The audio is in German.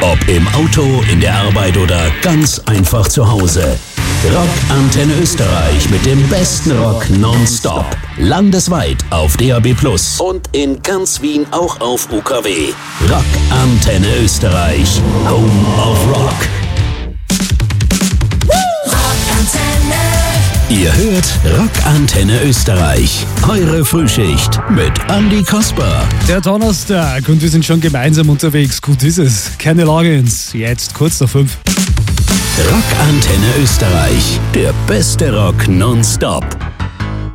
Ob im Auto, in der Arbeit oder ganz einfach zu Hause. Rock Antenne Österreich mit dem besten Rock nonstop. Landesweit auf DAB+ und in ganz Wien auch auf UKW. Rock Antenne Österreich. Home of Rock. Ihr hört Rock Antenne Österreich. Eure Frühschicht mit Andi Kasper. Der Donnerstag und wir sind schon gemeinsam unterwegs. Gut ist es. Keine Logins. Jetzt kurz nach 5. Rock Antenne Österreich. Der beste Rock nonstop.